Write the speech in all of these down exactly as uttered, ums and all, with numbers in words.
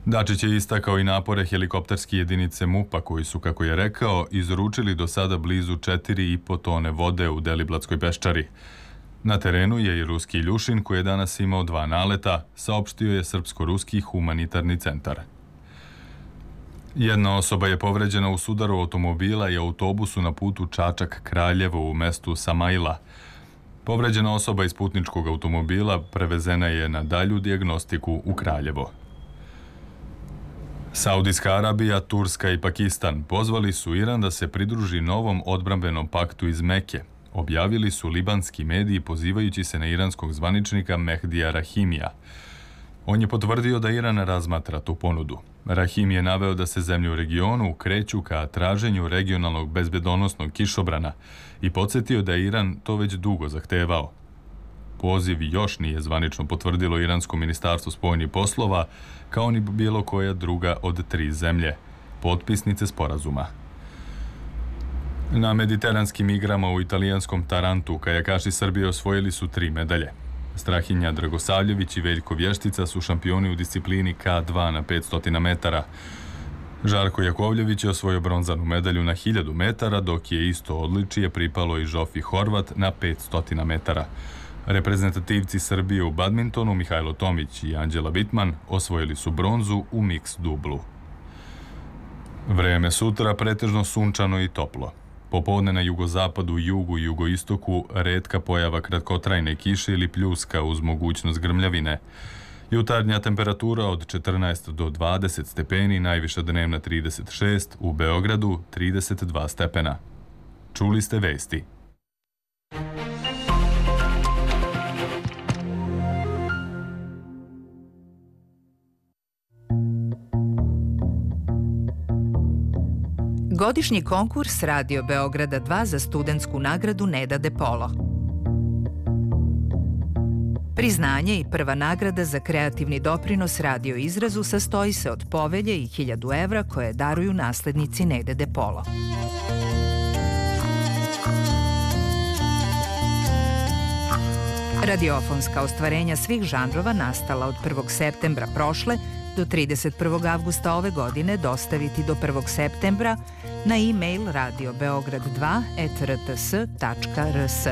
Dačić je istakao i napore helikopterske jedinice MUP-a koji su, kako je rekao, izručili do sada blizu četiri i po tone vode u Deliblatskoj peščari. Na terenu je i ruski Iljušin koji je danas imao dva naleta, saopštio je Srpsko-ruski humanitarni centar. Jedna osoba je povređena u sudaru automobila i autobusu na putu Čačak-Kraljevo u mestu Samajla. Povređena osoba iz putničkog automobila prevezena je na dalju dijagnostiku u Kraljevo. Saudijska Arabija, Turska i Pakistan pozvali su Iran da se pridruži novom odbrambenom paktu iz Meke. Objavili su libanski mediji pozivajući se na iranskog zvaničnika Mehdija Rahimija. On je potvrdio da Iran razmatra tu ponudu. Rahim je naveo da se zemlje u regionu kreću ka traženju regionalnog bezbedonosnog kišobrana i podsjetio da je Iran to već dugo zahtevao. Poziv još nije zvanično potvrdilo Iransko ministarstvo spoljnih poslova, kao ni bilo koja druga od tri zemlje, potpisnice sporazuma. Na mediteranskim igrama u italijanskom Tarantu kajakaši Srbije osvojili su tri medalje. Strahinja Dragosavljević i Veljko Vještica su šampioni u disciplini K dva na petsto metara. Žarko Jakovljević je osvojio bronzanu medalju na hiljadu metara, dok je isto odličije pripalo i Žofi Horvat na petsto metara. Reprezentativci Srbije u badmintonu Mihajlo Tomić i Anđela Vitman osvojili su bronzu u miks dublu. Vreme sutra pretežno sunčano i toplo. Popodne na jugozapadu, jugu i jugoistoku retka pojava kratkotrajne kiše ili pljuska uz mogućnost grmljavine. Jutarnja temperatura od četrnaest do dvadeset stepeni, najviša dnevna trideset šest, u Beogradu trideset dva stepena. Čuli ste vesti. Godišnji konkurs Radio Beograda dva za studentsku nagradu Neda De Polo. Priznanje i prva nagrada za kreativni doprinos radio izrazu sastoji se od povelje i hiljadu evra koje daruju naslednici Nede De Polo. Radiofonska ostvarenja svih žanrova nastala od prvog septembra prošle do trideset prvog avgusta ove godine dostaviti do prvog septembra na e-mail radio beograd dva et r t s tačka r s.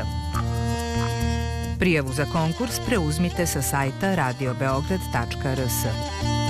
Prijavu za konkurs preuzmite sa sajta radio beograd tačka r s.